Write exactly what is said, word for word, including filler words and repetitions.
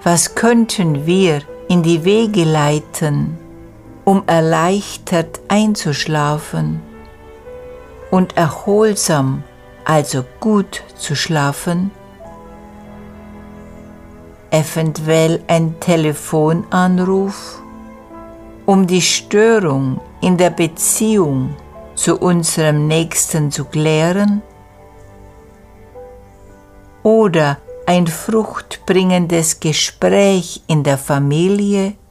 Was könnten wir in die Wege leiten, um erleichtert einzuschlafen und erholsam, also gut zu schlafen? Eventuell ein Telefonanruf, um die Störung in der Beziehung zu unserem Nächsten zu klären? Oder ein fruchtbringendes Gespräch in der Familie